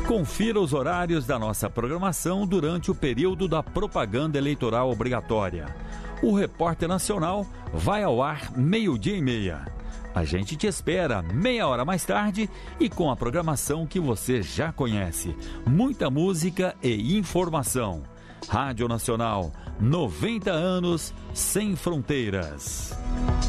Confira os horários da nossa programação durante o período da propaganda eleitoral obrigatória. O Repórter Nacional vai ao ar 12:30. A gente te espera meia hora mais tarde e com a programação que você já conhece. Muita música e informação. Rádio Nacional, 90 anos sem fronteiras.